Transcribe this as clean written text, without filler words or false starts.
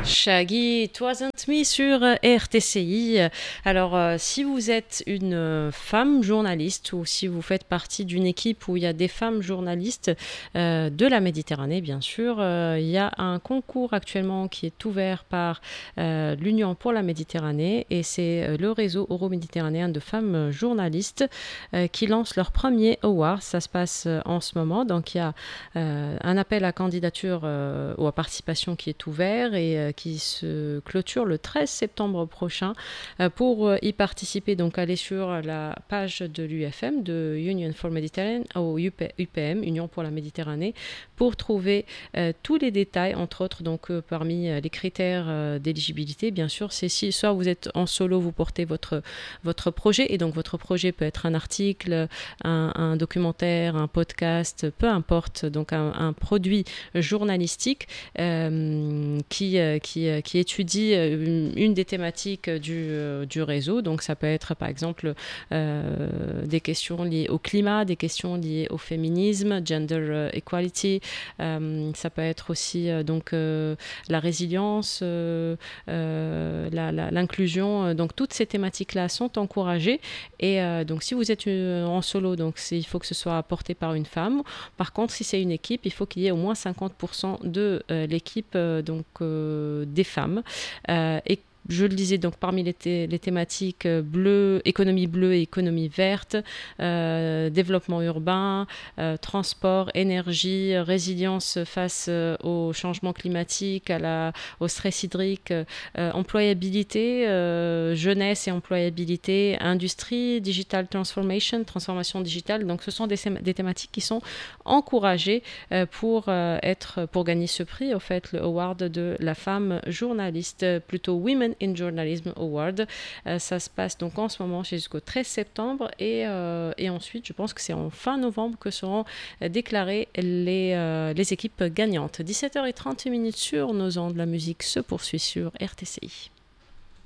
Shaggy, It Wasn't Me sur RTCI. Alors, si vous êtes une femme journaliste ou si vous faites partie d'une équipe où il y a des femmes journalistes de la Méditerranée, bien sûr, il y a un concours actuellement qui est ouvert par l'Union pour la Méditerranée et c'est le réseau euro-méditerranéen de femmes journalistes qui lance leur premier award. Ça se passe en ce moment. Donc, il y a un appel à candidature ou à participation qui est ouvert et qui se clôture le 13 septembre prochain. Pour y participer, donc allez sur la page de l'UFM, de Union for Mediterranean, ou UPM, Union pour la Méditerranée, pour trouver tous les détails, entre autres, donc parmi les critères d'éligibilité, bien sûr, c'est si soit vous êtes en solo, vous portez votre projet, et donc votre projet peut être un article, un documentaire, un podcast, peu importe, donc un produit journalistique qui étudie une des thématiques du réseau. Donc ça peut être par exemple des questions liées au climat, des questions liées au féminisme, gender equality. Ça peut être aussi donc la résilience, l'inclusion. Donc toutes ces thématiques-là sont encouragées. Et donc si vous êtes en solo, donc il faut que ce soit porté par une femme. Par contre, si c'est une équipe, il faut qu'il y ait au moins 50% de l'équipe des femmes. Et je le disais, donc parmi les thématiques économie bleue et économie verte, développement urbain, transport, énergie, résilience face au changement climatique, au stress hydrique, employabilité, jeunesse et employabilité, industrie, digital transformation digitale. Donc ce sont des thématiques qui sont encouragées pour gagner ce prix, au fait, le award de la femme journaliste, plutôt Women in Journalism Award. Ça se passe donc en ce moment jusqu'au 13 septembre et ensuite je pense que c'est en fin novembre que seront déclarées les équipes gagnantes. 17h30 sur nos ondes, la musique se poursuit sur RTCI.